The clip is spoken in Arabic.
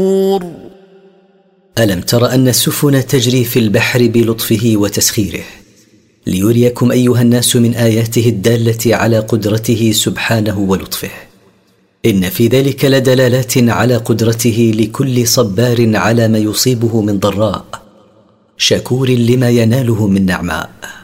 ألم تر أن السفن تجري في البحر بلطفه وتسخيره ليريكم أيها الناس من آياته الدالة على قدرته سبحانه ولطفه. إن في ذلك لدلالات على قدرته لكل صبار على ما يصيبه من ضراء، شكور لما يناله من نعماء.